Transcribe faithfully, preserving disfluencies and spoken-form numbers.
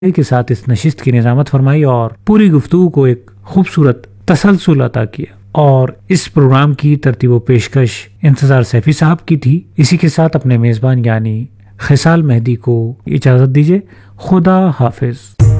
के साथ इस नशिस्त की निजामत फरमाई और पूरी गुफ्तगू को एक खूबसूरत तसलसल अता किया। और इस प्रोग्राम की तरतीब व पेशकश इंतजार सैफी साहब की थी। इसी के साथ अपने मेजबान यानी खिसाल मेहदी को इजाजत दीजिए। खुदा हाफिज।